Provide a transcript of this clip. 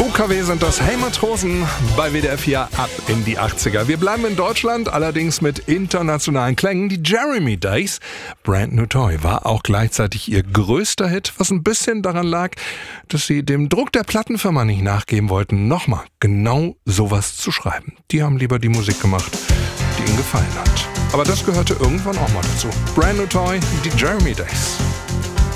UKW sind das. Hey Matrosen bei WDR 4 ab in die 80er. Wir bleiben in Deutschland, allerdings mit internationalen Klängen. Die Jeremy Days, Brand New Toy, war auch gleichzeitig ihr größter Hit, was ein bisschen daran lag, dass sie dem Druck der Plattenfirma nicht nachgeben wollten, nochmal genau sowas zu schreiben. Die haben lieber die Musik gemacht, die ihnen gefallen hat. Aber das gehörte irgendwann auch mal dazu. Brand New Toy, die Jeremy Days.